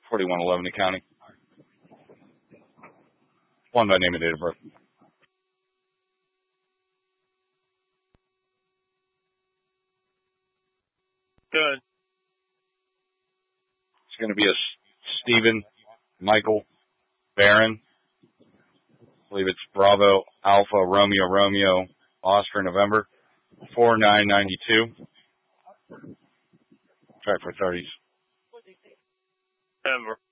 4111 the county. One by name and date of birth. Good. It's going to be a Stephen Michael Barron. I believe it's Bravo Alpha Romeo Oscar November 4992. Track for 30s. Denver.